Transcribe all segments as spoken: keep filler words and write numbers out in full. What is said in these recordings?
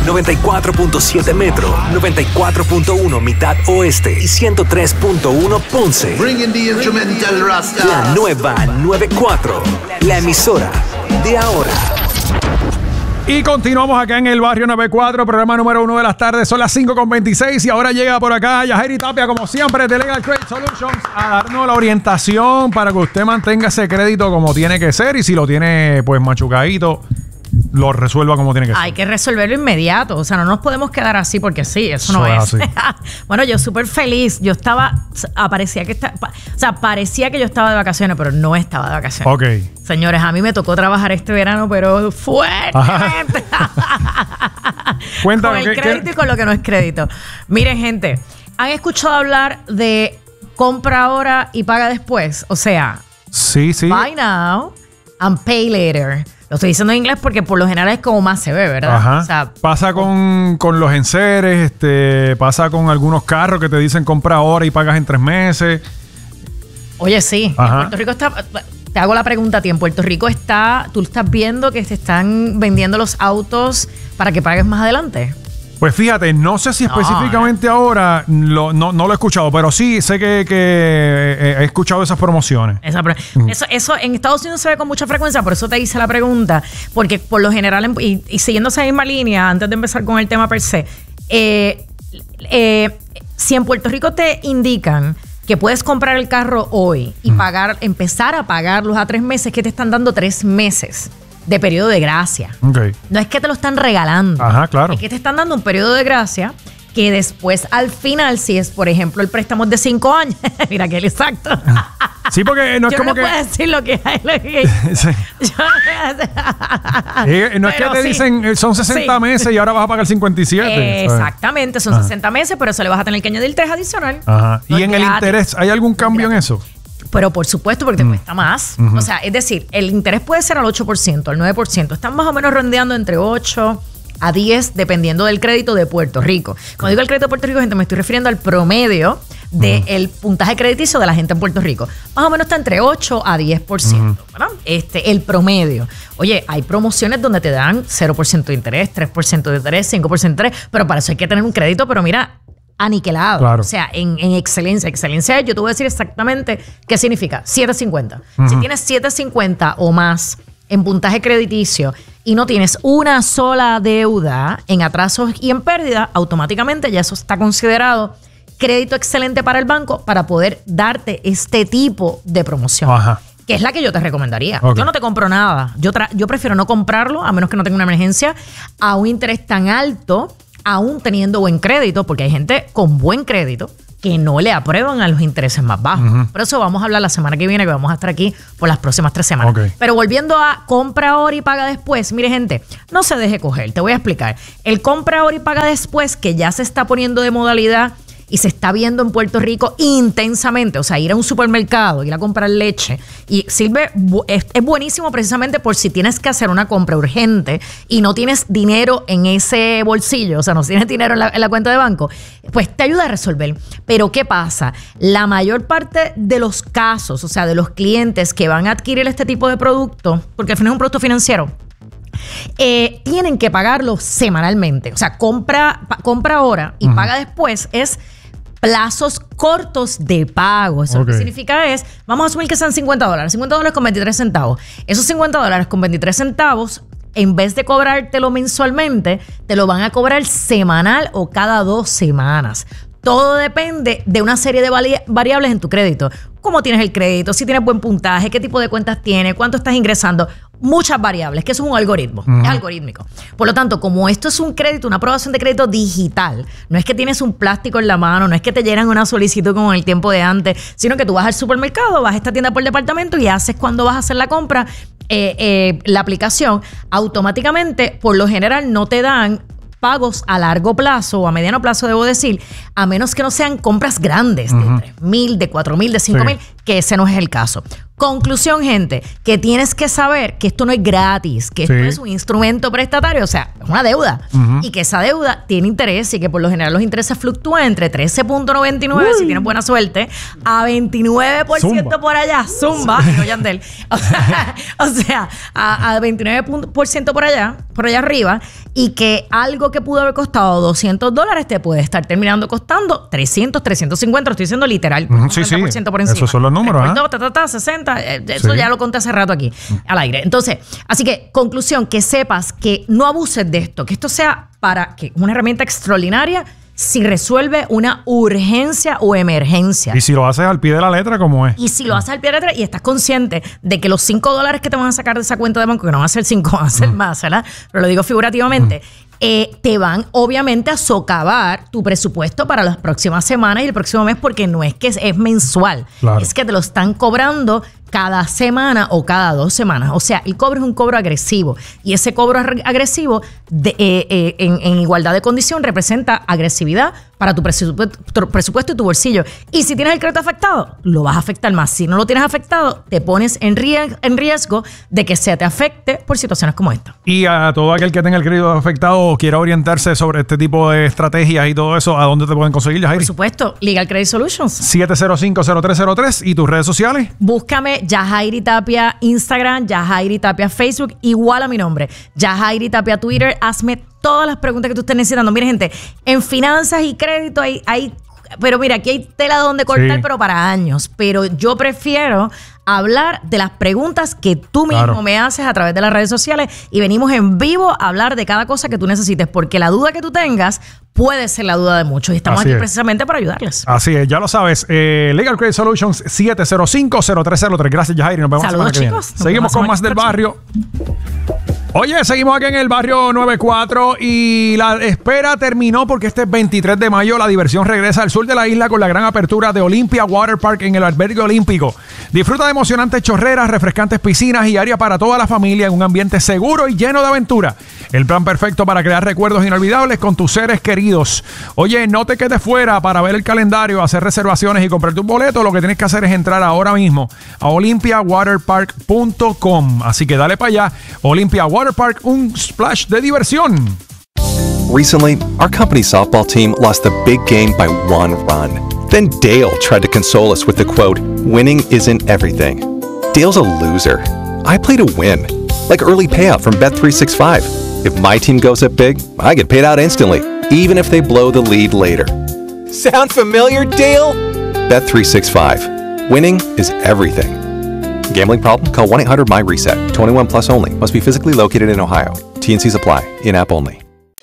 noventa y cuatro punto siete Metro, noventa y cuatro punto uno Mitad Oeste y ciento tres punto uno Ponce. Bringing the instrumental Rasta. La nueva noventa y cuatro, la emisora de ahora. Y continuamos acá en el Barrio noventa y cuatro, programa número uno de las tardes. Son las cinco con veintiséis y ahora llega por acá Yajairi Tapia, como siempre, de Legal Credit Solutions, a darnos la orientación para que usted mantenga ese crédito como tiene que ser y si lo tiene pues machucadito, lo resuelva como tiene que ser. Hay que resolverlo inmediato. O sea, no nos podemos quedar así porque sí, eso no Eso es. es Bueno, yo súper feliz. Yo estaba, parecía que está, o sea, parecía que yo estaba de vacaciones, pero no estaba de vacaciones. Ok. Señores, a mí me tocó trabajar este verano, pero fuertemente. Cuéntame. Con el ¿qué, crédito qué? y con lo que no es crédito. Miren, gente, ¿han escuchado hablar de compra ahora y paga después? O sea, Sí, sí. buy now and pay later. Lo estoy diciendo en inglés porque por lo general es como más se ve, ¿verdad? Ajá. O sea, pasa con, con los enseres, este, pasa con algunos carros que te dicen compra ahora y pagas en tres meses. oye, sí. En Ajá. Puerto Rico está... Te hago la pregunta a ti. En Puerto Rico está... ¿Tú estás viendo que se están vendiendo los autos para que pagues más adelante? Pues fíjate, no sé si No, específicamente ahora lo, no, no lo he escuchado, pero sí sé que, que eh, he escuchado esas promociones. Esa, eso, eso en Estados Unidos se ve con mucha frecuencia, por eso te hice la pregunta, porque por lo general, en- y, y siguiendo esa misma línea, antes de empezar con el tema per se, eh, eh, si en Puerto Rico te indican que puedes comprar el carro hoy y pagar, empezar a pagarlos a tres meses, que te están dando tres meses de periodo de gracia. Ok. No es que te lo están regalando. Ajá, claro. Es que te están dando un periodo de gracia que después, al final, si es, por ejemplo, el préstamo es de cinco años, mira que exacto. Sí, porque no es Yo como no que... puedo decir lo que hay. Lo que Sí. Yo Eh, no es que Pero te sí. dicen eh, son sesenta Sí. meses y ahora vas a pagar cincuenta y siete. ¿sabes? Exactamente, son Ajá. sesenta meses, pero eso le vas a tener que añadir tres adicional. Ajá. No ¿Y es en el gratis. interés hay algún cambio en eso? Pero por supuesto, porque te cuesta más. O sea, es decir, el interés puede ser al ocho por ciento, al nueve por ciento. Están más o menos rondeando entre ocho a diez, dependiendo del crédito de Puerto Rico. Cuando digo el crédito de Puerto Rico, gente, me estoy refiriendo al promedio del puntaje crediticio de la gente en Puerto Rico. Más o menos está entre ocho a diez por ciento, ¿verdad? Este, el promedio. Oye, hay promociones donde te dan cero por ciento de interés, tres por ciento de interés, cinco por ciento de interés, pero para eso hay que tener un crédito, pero mira, aniquilado. Claro. O sea, en, en excelencia. Excelencia, yo te voy a decir exactamente qué significa. siete cincuenta. Si tienes siete cincuenta o más en puntaje crediticio y no tienes una sola deuda en atrasos y en pérdida, automáticamente ya eso está considerado crédito excelente para el banco para poder darte este tipo de promoción. Ajá. Que es la que yo te recomendaría. Ok. Yo no te compro nada. Yo, tra- yo prefiero no comprarlo, a menos que no tenga una emergencia, a un interés tan alto, aún teniendo buen crédito, porque hay gente con buen crédito que no le aprueban a los intereses más bajos. Ujú. Por eso vamos a hablar la semana que viene, que vamos a estar aquí por las próximas tres semanas. Ok. Pero volviendo a compra ahora y paga después, mire, gente, no se deje coger. Te voy a explicar. El compra ahora y paga después, que ya se está poniendo de modalidad y se está viendo en Puerto Rico intensamente, o sea, ir a un supermercado, ir a comprar leche, y sirve, bu- es, es buenísimo precisamente por si tienes que hacer una compra urgente y no tienes dinero en ese bolsillo, o sea, no tienes dinero en la, en la cuenta de banco, pues te ayuda a resolver. Pero ¿qué pasa? La mayor parte de los casos, o sea, de los clientes que van a adquirir este tipo de producto, porque al final es un producto financiero, Eh, tienen que pagarlo semanalmente. O sea, compra, pa- compra ahora y paga después es plazos cortos de pago. Eso Ok. lo que significa es, vamos a asumir que sean cincuenta dólares. cincuenta dólares con veintitrés centavos. Esos cincuenta dólares con veintitrés centavos, en vez de cobrártelo mensualmente, te lo van a cobrar semanal o cada dos semanas. Todo depende de una serie de vari- variables en tu crédito. ¿Cómo tienes el crédito? Si tienes buen puntaje, qué tipo de cuentas tienes, cuánto estás ingresando. Muchas variables, que eso es un algoritmo, Ujú. es algorítmico. Por lo tanto, como esto es un crédito, una aprobación de crédito digital, no es que tienes un plástico en la mano, no es que te llenan una solicitud como en el tiempo de antes, sino que tú vas al supermercado, vas a esta tienda por departamento y haces cuando vas a hacer la compra, eh, eh, la aplicación, automáticamente, por lo general, no te dan pagos a largo plazo o a mediano plazo, debo decir, a menos que no sean compras grandes, Ujú. de tres mil, de cuatro mil, de cinco mil, Sí. que ese no es el caso. Conclusión, gente, que tienes que saber que esto no es gratis, que Sí. esto es un instrumento prestatario, o sea, es una deuda. Ujú. Y que esa deuda tiene interés y que por lo general los intereses fluctúan entre trece punto noventa y nueve, si tienes buena suerte, a veintinueve por ciento Zumba. por allá, zumba, no Yandel. O sea, o sea a, a veintinueve por ciento por allá, por allá arriba, y que algo que pudo haber costado doscientos dólares te puede estar terminando costando trescientos, trescientos cincuenta, lo estoy diciendo literal, Ujú, sí, sí. por ciento por encima. Esos son los números, Tres por ¿ah? dos, ta, ta, ta, sesenta, eh, eso Sí. ya lo conté hace rato aquí, al aire. Entonces, así que, conclusión, que sepas que no abuses de esto, que esto sea para que una herramienta extraordinaria si resuelve una urgencia o emergencia. Y si lo haces al pie de la letra, ¿cómo es? Y si lo haces al pie de la letra y estás consciente de que los cinco dólares que te van a sacar de esa cuenta de banco, que no van a ser cinco, van a ser más, ¿verdad? Pero lo digo figurativamente, eh, te van obviamente a socavar tu presupuesto para las próximas semanas y el próximo mes, porque no es que es, es mensual, Claro. es que te lo están cobrando cada semana o cada dos semanas. O sea, el cobro es un cobro agresivo y ese cobro ag- agresivo de, eh, eh, en, en igualdad de condición representa agresividad para tu presupuesto, tu presupuesto y tu bolsillo. Y si tienes el crédito afectado, lo vas a afectar más. Si no lo tienes afectado, te pones en, rie- en riesgo de que se te afecte por situaciones como esta. Y a todo aquel que tenga el crédito afectado o quiera orientarse sobre este tipo de estrategias y todo eso, ¿a dónde te pueden conseguir, Por Yajairi? supuesto, Legal Credit Solutions. siete cero cinco, cero tres cero tres y tus redes sociales. Búscame Yajairi Tapia Instagram, Yajairi Tapia Facebook, igual a mi nombre. Yajairi Tapia Twitter. Hazme todas las preguntas que tú estés necesitando. Mire, gente, en finanzas y crédito hay, hay pero mira, aquí hay tela donde cortar, Sí. pero para años. Pero yo prefiero hablar de las preguntas que tú mismo Claro. me haces a través de las redes sociales y venimos en vivo a hablar de cada cosa que tú necesites, porque la duda que tú tengas puede ser la duda de muchos y estamos Así aquí es. precisamente para ayudarles. Así es, ya lo sabes. Eh, Legal Credit Solutions siete cero cinco, cero tres cero tres. Gracias, Yajairi. Nos vemos Saludos, la semana que viene. chicos. Nos Seguimos vemos con la más semana del próxima. barrio. Oye, seguimos aquí en el barrio noventa y cuatro y la espera terminó porque este veintitrés de mayo la diversión regresa al sur de la isla con la gran apertura de Olympia Water Park en el albergue olímpico. Disfruta de emocionantes chorreras, refrescantes piscinas y área para toda la familia en un ambiente seguro y lleno de aventura. El plan perfecto para crear recuerdos inolvidables con tus seres queridos. Oye, no te quedes fuera. Para ver el calendario, hacer reservaciones y comprar tu boleto, lo que tienes que hacer es entrar ahora mismo a olympia water park punto com. Así que dale para allá. Olympia Water Park, un splash de diversión. Recently, our company softball team lost the big game by one run. Then Dale tried to console us with the quote, "Winning isn't everything." Dale's a loser. I play to win. Like early payout from Bet three sixty-five. If my team goes up big, I get paid out instantly, even if they blow the lead later. Sound familiar, Dale? Bet three sixty-five. Winning is everything. Gambling problem? Call one eight hundred M Y reset. twenty-one plus only. Must be physically located in Ohio. T and Cs apply. In-app only.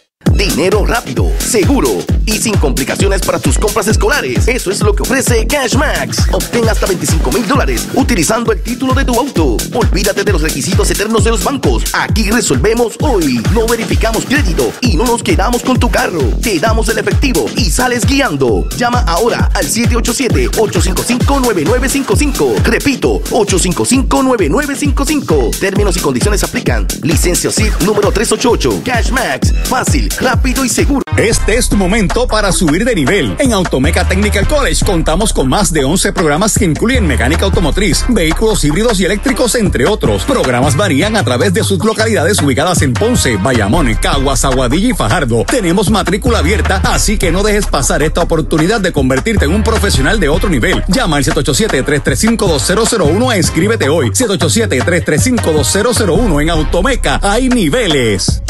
Dinero rápido, seguro y sin complicaciones para tus compras escolares. Eso es lo que ofrece CashMax. Obtén hasta veinticinco mil dólares utilizando el título de tu auto. Olvídate de los requisitos eternos de los bancos. Aquí resolvemos hoy. No verificamos crédito y no nos quedamos con tu carro. Te damos el efectivo y sales guiando. Llama ahora al siete ocho siete, ocho cinco cinco, nueve nueve cinco cinco. Repito, ocho cinco cinco, nueve nueve cinco cinco. Términos y condiciones aplican. Licencia S I F número trescientos ochenta y ocho. CashMax. Fácil, rápido y seguro. Este es tu momento para subir de nivel. En Automeca Technical College contamos con más de once programas que incluyen mecánica automotriz, vehículos híbridos y eléctricos, entre otros. Programas varían a través de sus localidades ubicadas en Ponce, Bayamón, Caguas, Aguadilla y Fajardo. Tenemos matrícula abierta, así que no dejes pasar esta oportunidad de convertirte en un profesional de otro nivel. Llama al siete ocho siete, tres tres cinco, dos cero cero uno e inscríbete hoy. siete ocho siete, tres tres cinco, dos cero cero uno. En Automeca hay niveles.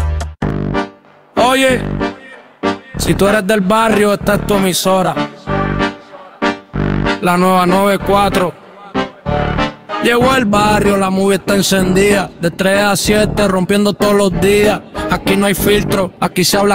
Oye, si tú eres del barrio, esta es tu emisora. La nueva noventa y cuatro. Llegó el barrio, la movie está encendida. De tres a siete, rompiendo todos los días. Aquí no hay filtro, aquí se habla